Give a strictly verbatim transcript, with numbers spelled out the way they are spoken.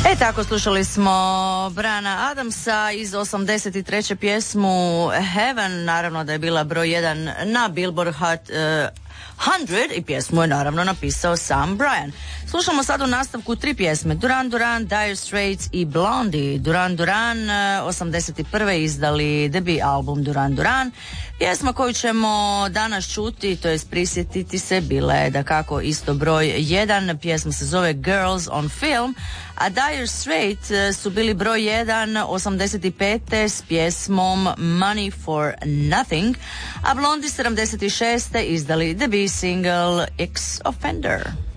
E tako, slušali smo Briana Adamsa iz osamdeset treće pjesmu Heaven, naravno da je bila broj jedan na Billboard Hot uh, sto i pjesmu je naravno napisao sam Brian. Slušamo sad u nastavku tri pjesme, Duran Duran, Dire Straits i Blondie. Duran Duran osamdeset prve izdali debut album Duran Duran. Pjesma koju ćemo danas čuti, to jest prisjetiti se, bila je dakako isto broj jedan. Pjesma se zove Girls on Film, a Dire Straits su bili broj jedan osamdeset pete s pjesmom Money for Nothing, a Blondie sedamdeset šeste izdali debut single Ex Offender.